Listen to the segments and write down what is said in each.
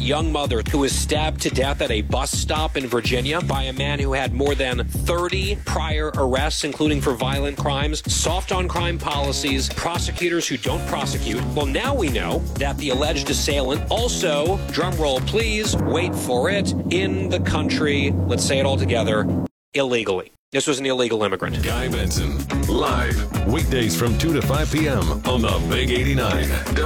young mother who was stabbed to death at a bus stop in Virginia by a man who had more than 30 prior arrests, including for violent crimes, soft on crime policies, prosecutors who don't prosecute. Well, now we know that the alleged assailant also, drumroll please, wait for it, in the country, let's say it all together, illegally. This was an illegal immigrant. Guy Benson, live, weekdays from 2 to 5 p.m. on the Big 89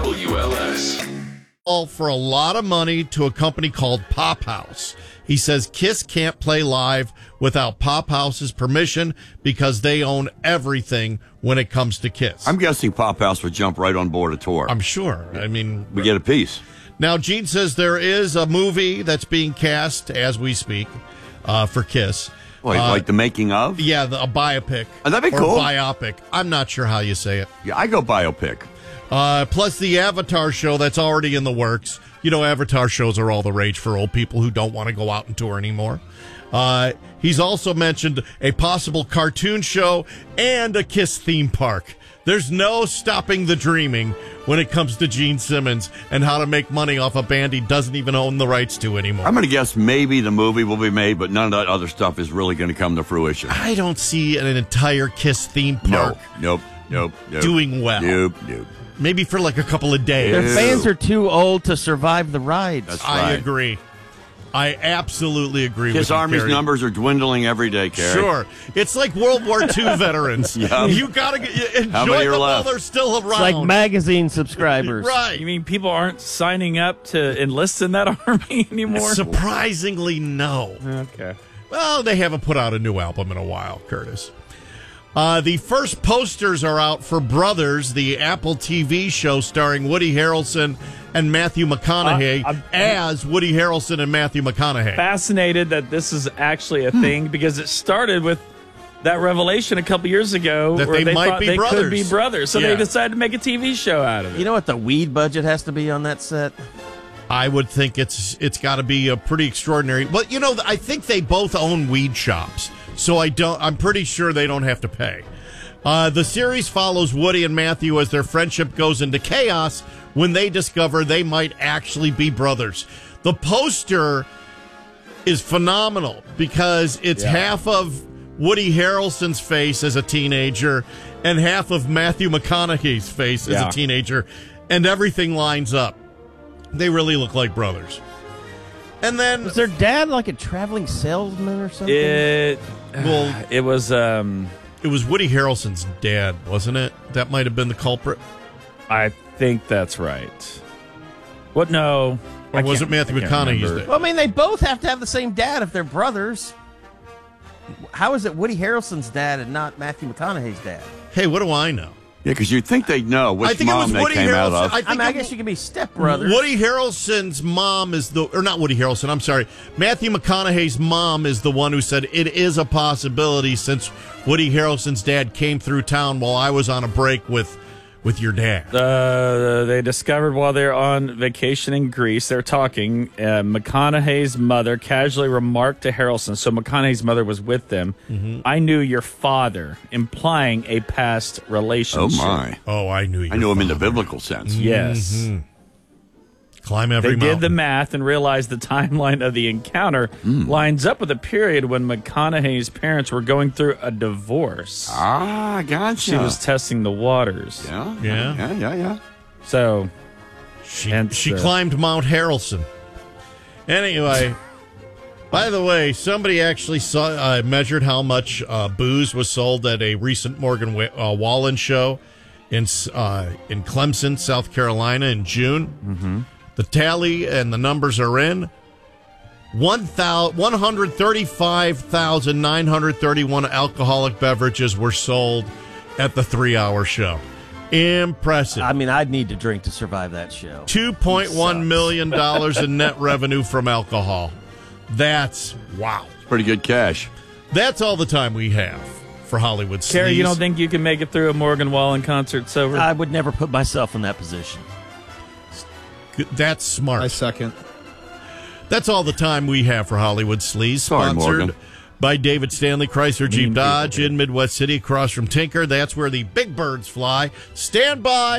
WLS. For a lot of money to a company called Pop House. He says Kiss can't play live without Pop House's permission because they own everything when it comes to Kiss. I'm guessing Pop House would jump right on board a tour. I'm sure. I mean, we get a piece. Now, Gene says there is a movie that's being cast as we speak for Kiss. Wait, like the making of? Yeah, a biopic. Oh, that'd be or cool. Biopic. I'm not sure how you say it. Yeah, I go biopic. Plus the Avatar show that's already in the works. You know, Avatar shows are all the rage for old people who don't want to go out and tour anymore. He's also mentioned a possible cartoon show and a Kiss theme park. There's no stopping the dreaming when it comes to Gene Simmons and how to make money off a band he doesn't even own the rights to anymore. I'm going to guess maybe the movie will be made, but none of that other stuff is really going to come to fruition. I don't see an entire Kiss theme park Nope. doing well. Nope. Maybe for like a couple of days. Their fans are too old to survive the rides. That's right. I agree. I absolutely agree with you, Kiss Army's Kerry. numbers are dwindling every day, Kerry. Sure. It's like World War II veterans. Yep. You got to How enjoy many are them while left? they're still around. It's like magazine subscribers. Right. You mean people aren't signing up to enlist in that army anymore? Surprisingly, no. Okay. Well, they haven't put out a new album in a while, Curtis. The first posters are out for Brothers, the Apple TV show starring Woody Harrelson and Matthew McConaughey as Woody Harrelson and Matthew McConaughey. Fascinated that this is actually a thing because it started with that revelation a couple years ago That where they might thought be they brothers. could be brothers. So Yeah. they decided to make a TV show out of it. You know what the weed budget has to be on that set? I would think it's got to be a pretty extraordinary. But you know, I think they both own weed shops, so I'm pretty sure they don't have to pay. The series follows Woody and Matthew as their friendship goes into chaos when they discover they might actually be brothers. The poster is phenomenal because it's half of Woody Harrelson's face as a teenager and half of Matthew McConaughey's face as a teenager, and everything lines up. They really look like brothers. And then Was their dad like a traveling salesman or something? It was it was Woody Harrelson's dad, wasn't it? That might have been the culprit. I think that's right. What? No. Or was it Matthew McConaughey's remember. dad? Well, I mean, they both have to have the same dad if they're brothers. How is it Woody Harrelson's dad and not Matthew McConaughey's dad? Hey, what do I know? Yeah, because you'd think they'd know I which think it was mom they Woody came out Harrelson. of. I guess you could be stepbrothers. Woody Harrelson's mom is or not Woody Harrelson, I'm sorry. Matthew McConaughey's mom is the one who said it is a possibility since Woody Harrelson's dad came through town while I was on a break with your dad. They discovered while they're on vacation in Greece, they're talking, McConaughey's mother casually remarked to Harrelson, so McConaughey's mother was with them, I knew your father, implying a past relationship. Oh, my. Oh, I knew you. I knew him in the biblical sense. Yes. Climb every They mountain. did the math and realized the timeline of the encounter lines up with a period when McConaughey's parents were going through a divorce. Ah, gotcha. She was testing the waters. Yeah. So, She climbed Mount Harrelson. Anyway, by the way, somebody actually measured how much booze was sold at a recent Morgan Wallen show in Clemson, South Carolina in June. Mm-hmm. The tally and the numbers are in. 135,931 alcoholic beverages were sold at the 3-hour show. Impressive. I mean, I'd need to drink to survive that show. $2.1 million in net revenue from alcohol. That's wow. Pretty good cash. That's all the time we have for Hollywood Sleaze. Carrie, you don't think you can make it through a Morgan Wallen concert sober? I would never put myself in that position. That's smart. I second. That's all the time we have for Hollywood Sleaze. Sorry, Sponsored Morgan. by David Stanley Chrysler Jeep Mean Dodge people. in Midwest City across from Tinker. That's where the big birds fly. Stand by.